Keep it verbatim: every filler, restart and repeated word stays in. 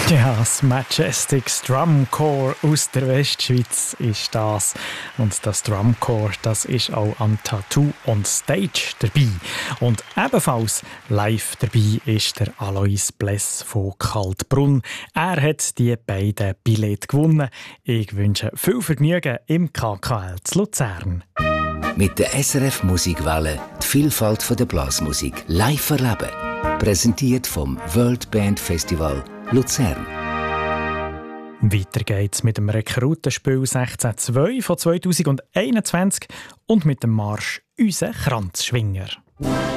Ja, das Majestics Drumcorps aus der Westschweiz ist das. Und das Drumcorps, das ist auch am Tattoo on Stage dabei. Und ebenfalls live dabei ist der Alois Bless von Kaltbrunn. Er hat die beiden Billette gewonnen. Ich wünsche viel Vergnügen im K K L zu Luzern. Mit der S R F Musikwelle die Vielfalt der Blasmusik live erleben. Präsentiert vom World Band Festival Luzern. Weiter geht's mit dem Rekrutenspiel sechzehn zwei von zweitausendeinundzwanzig und mit dem Marsch «Unser Kranzschwinger».